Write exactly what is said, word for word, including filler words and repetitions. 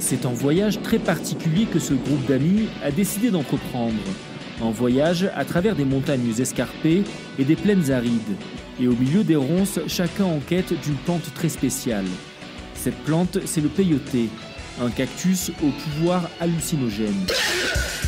C'est un voyage très particulier que ce groupe d'amis a décidé d'entreprendre. Un voyage à travers des montagnes escarpées et des plaines arides. Et au milieu des ronces, chacun en quête d'une plante très spéciale. Cette plante, c'est le peyoté, un cactus au pouvoir hallucinogène.